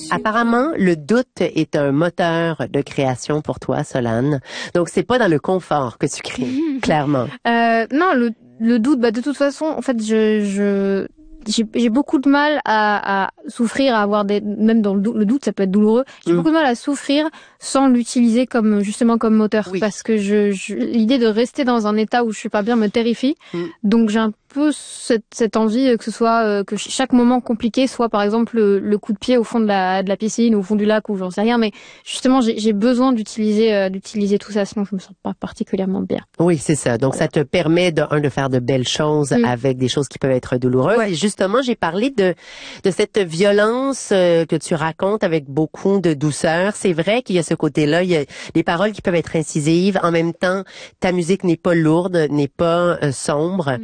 Apparemment, le doute est un moteur de création pour toi, Solane. Donc, c'est pas dans le confort que tu crées, clairement. Non, le doute, de toute façon, en fait, j'ai beaucoup de mal à souffrir, à avoir même dans le doute, ça peut être douloureux. J'ai beaucoup de mal à souffrir sans l'utiliser comme moteur, parce que l'idée de rester dans un état où je suis pas bien me terrifie. Donc j'ai un peu cette envie que ce soit que chaque moment compliqué soit par exemple le coup de pied au fond de la piscine ou au fond du lac ou j'en sais rien, mais justement j'ai besoin d'utiliser tout ça, sinon je me sens pas particulièrement bien. Oui, c'est ça. Donc ça te permet de faire de belles choses avec des choses qui peuvent être douloureuses. Et justement, j'ai parlé de cette violence que tu racontes avec beaucoup de douceur. C'est vrai qu'il y a ce côté-là, il y a des paroles qui peuvent être incisives. En même temps, ta musique n'est pas lourde, n'est pas sombre.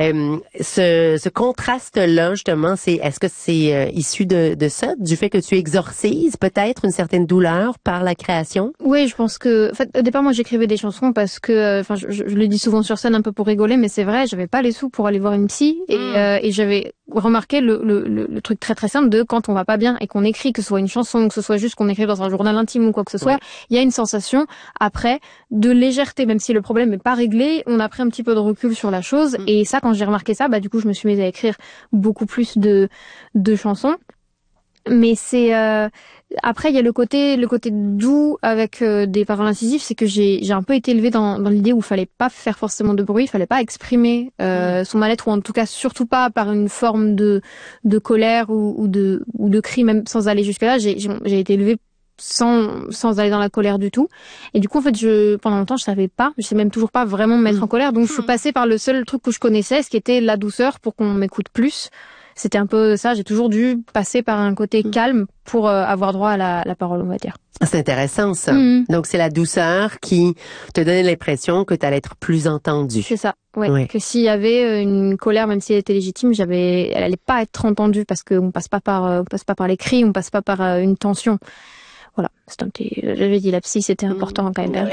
Ce contraste-là, justement, est-ce que c'est issu de ça, du fait que tu exorcises peut-être une certaine douleur par la création? Oui, je pense que, en fait, au départ, moi, j'écrivais des chansons parce que, je le dis souvent sur scène un peu pour rigoler, mais c'est vrai, j'avais pas les sous pour aller voir une psy et j'avais remarqué le truc très très simple de quand on va pas bien et qu'on écrit, que ce soit une chanson, que ce soit juste qu'on écrit dans un journal intime ou quoi que ce soit, il y a une sensation après de légèreté, même si le problème n'est pas réglé, on a pris un petit peu de recul sur la chose et ça, quand j'ai remarqué ça, du coup, je me suis mise à écrire beaucoup plus de chansons. Mais c'est après il y a le côté doux avec des paroles incisives, c'est que j'ai un peu été élevée dans l'idée où il fallait pas faire forcément de bruit, il fallait pas exprimer son mal-être, ou en tout cas surtout pas par une forme de colère ou de cri, même sans aller jusque là. J'ai été élevée sans aller dans la colère du tout, et du coup en fait pendant longtemps je sais même toujours pas vraiment me mettre en colère, donc je suis passée par le seul truc que je connaissais, ce qui était la douceur, pour qu'on m'écoute plus. C'était un peu ça, j'ai toujours dû passer par un côté calme pour avoir droit à la parole, on va dire. C'est intéressant, ça. Donc, c'est la douceur qui te donnait l'impression que tu allais être plus entendue. C'est ça, ouais. Que s'il y avait une colère, même si elle était légitime, elle allait pas être entendue, parce qu'on passe pas par les cris, on passe pas par une tension. Voilà, c'est un petit, j'avais dit la psy, c'était important quand même.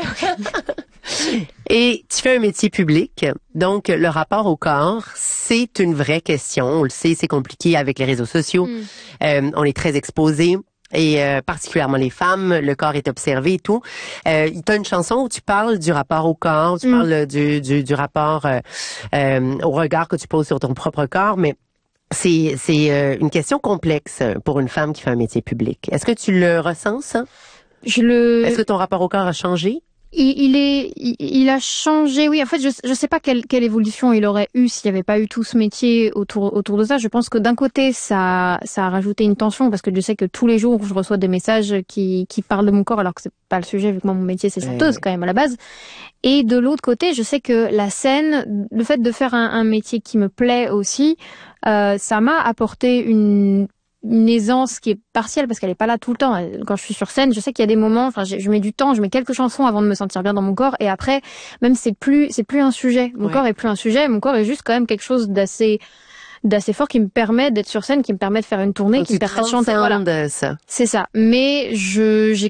Et tu fais un métier public, donc le rapport au corps, c'est une vraie question. On le sait, c'est compliqué avec les réseaux sociaux. On est très exposés. Et particulièrement les femmes, le corps est observé et tout. T'as une chanson où tu parles du rapport au corps, tu parles du rapport au regard que tu poses sur ton propre corps, mais c'est une question complexe pour une femme qui fait un métier public. Est-ce que tu le ressens, ça? Est-ce que ton rapport au corps a changé? Il a changé, oui. En fait, je sais pas quelle évolution il aurait eu s'il y avait pas eu tout ce métier autour de ça. Je pense que d'un côté, ça a rajouté une tension, parce que je sais que tous les jours, je reçois des messages qui parlent de mon corps, alors que c'est pas le sujet, vu que moi, mon métier, c'est chanteuse, quand même, à la base. Et de l'autre côté, je sais que la scène, le fait de faire un métier qui me plaît aussi, ça m'a apporté une aisance qui est partielle, parce qu'elle est pas là tout le temps. Quand je suis sur scène, je sais qu'il y a des moments, je mets du temps, je mets quelques chansons avant de me sentir bien dans mon corps, et après, même c'est plus un sujet. Mon corps est plus un sujet, mon corps est juste quand même quelque chose d'assez fort qui me permet d'être sur scène, qui me permet de faire une tournée, qui me permet de chanter. Ça. C'est ça. Mais j'ai